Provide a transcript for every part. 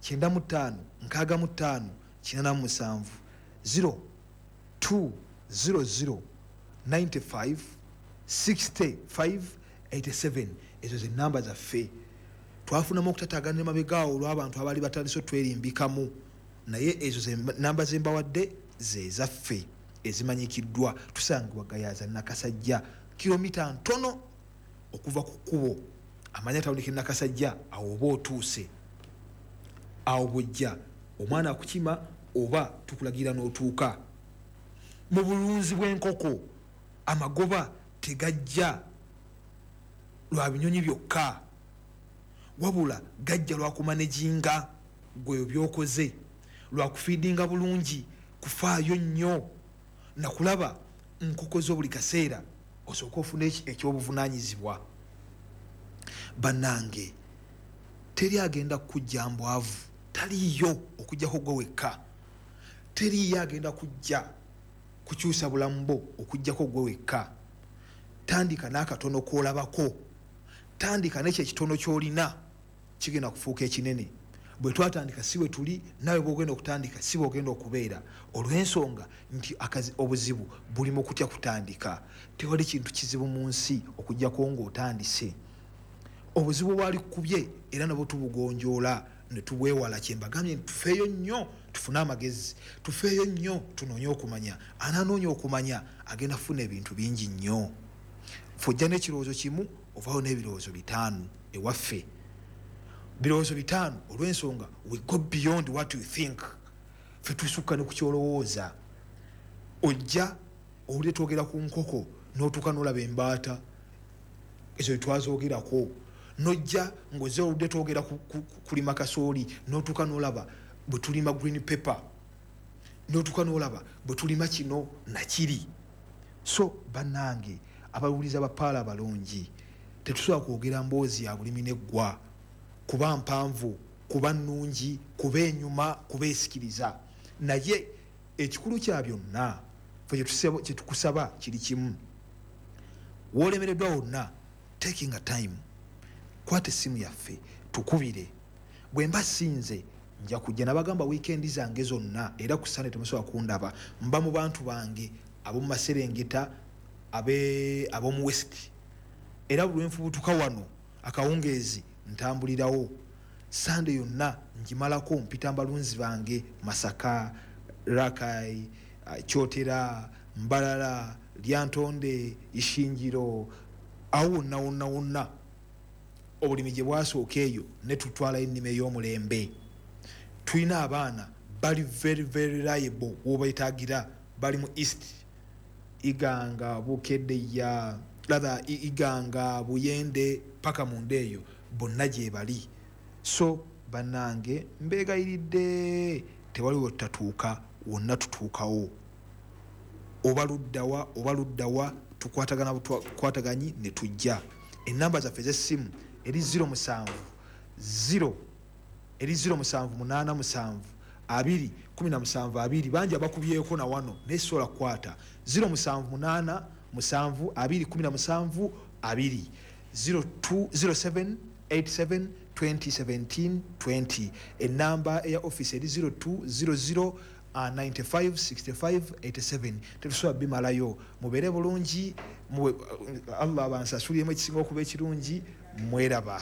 95 65 87 0200 95 65 87. Ezo ze namba zaffe. Twafunamu okutatagana ne mabegaawo olw'abantu abali batandise twerimbikamu, naye ezo ze namba ze mbawadde ze zaffe ezimanyikiddwa. Tusangibwa Gayaza Nakasajja, kilomita ntono okuva ku kkubo amanya tawuni Nakasajja. Awo oba otuuse awo bwojja omwana akukima oba tukulagira n'otuuka. Mu bulunzi bw'enkoko amagoba tegajja lwa binyonyi byokka, wabula gajja lwa kumanejinga gwe byokoze, lwa kufiidinga bulungi, kufaayo nnyo na kulaba nkoko zo buli kaseera osooka ofuna ekyobuvunaanyizibwa. Bannange, teri agenda kujja mbwavu, taliyo okujjako gwe wekka. Teriyo agenda kujja kukyusa bulamu bwo okujjako gwe wekka. Tandika n'akatono k'olabako, tandika n'ekyo ekitono ky'olina kigenda kufuuka ekinene. Bwe twatandika si bwe tuli, nawe bw'ogenda okutandika si bw'ogenda okubeera, olw'ensonga nti obuzibu buli mu kutya kutandika. Tewali kintu kizibu mu nsi okujjako ng'otandise. Obuzibu bwali kukubye era nabwo tubugonjoola ne tubwewala. Kyembagambye nti tufeeyo nnyo tufune amagezi, tufeeyo nnyo tunoonye okumanya. Ananoonya okumanya agenda kufuna ebintu bingi nnyo. Fojja n'ekirowoozo kimu ovaawo n'ebirowoozo 5 ewaffe. Birowoozo 5 olw'ensonga we go beyond what you think. Ffe tusukka ne ku kyolowooza. Ojja owulire twogera ku nkoko n'otuuka n'olaba embaata ezo twazoogerako. Nojja ng'ozze oludde twogera kulima kasooli n'otuuka n'olaba bwe tulima green pepper, n'otuuka n'olaba bwe tulima kino nakiri. So bannange abawuliza bapaala abalungi, tetusobola kwogera mboozi ya bulimi n'eggwa, kuba mpanvu, kuba nnungi, kuba enyuma, kuba esikiriza. Naye ekikulu kya byonna ffe kye tukusaba kiri kimu. W'olemereddwa wonna, taking a time, kwata essimu yaffe tukubire. Bwe mba sinze nja kujja nabagamba wiikendi zange zonna, era ku Sunday temusobola kundaba. Mba mu bantu bange ab'omu Maserengeta, ab'omu West, era buli lwenfubutuka wano akawungeezi ntambulirawo. Sunday yonna ngimalako mpita mbalunzi bange Masaka, Rakai, Kyotera, Mbalala, Lyantonde, Ishingiro, awo wonna obulimi gye bwasooka eyo ne tutwala ennima ey'omulembe. Tulina abaana bali very very reliable w'obayitaagira, bali mu East, Iganga, Bukeddeya, Iganga, Buyende, paka munda eyo bonna gye bali. So bannange mbeegayiridde, tewaliwo tutatuuka, wonna tutuukawo. Oba luddawa tukwataganyi ne tujja. Ennamba zaffe z'essimu eri 070 87 2 17 bangi abakubyeko na wano nesobola kukwata 078 7 2 17 2 07 87 2017 20. Ennamba eya office eri 0200 95 65 87. Tetusobola bimalayo. Mubeere bulungi, Allah abansasuliremu ekisinga okuba ekirungi. Mweraba.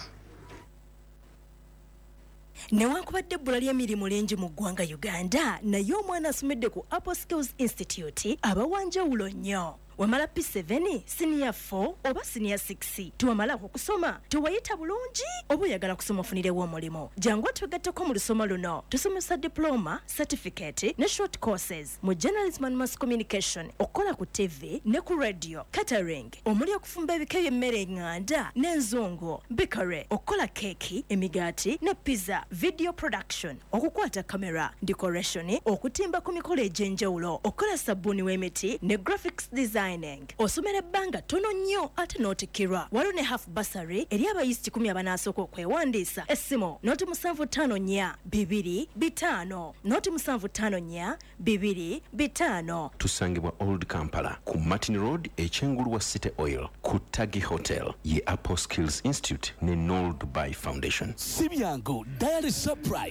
Newankubadde ebbula ly'emirimu lingi mu ggwanga Uganda, naye omwana asomedde ku Apple Skills Institute abawanjawulo nnyo. Wamala P7, senior 4 oba senior 6, tuwamalako kusoma, tuwayita bulungi oba oyagala kusoma ofunirewo omulimu. Jangu tugatteko mu lusoma luno. Tusomesa diploma, certificate ne short courses mu journalism and mass communication, okola ku TV ne ku radio, catering, omuli okufumba ebika by'emmere eŋŋanda n'enzungu, bakery, okola keki, emigaati ne pizza, video production, okukwata kamera, decoration, okutimba ku mikolo egy'enjawulo, okola sabbuuni w'emiti ne graphics design. Osomera ebbanga tono nnyo ate n'otikirwa. Waliwo ne half bursary eri abayizi 10 abanasooka okwewandiisa. Essimu noti 754 2 5 noti 754 2 5. Tusangibwa Old Kampala ku Martin Road, Ekyengulu wa City Oil, ku Tagi Hotel, ye Apple Skills Institute ne Noel Dubai Foundation. Sibyango Diary Surprise.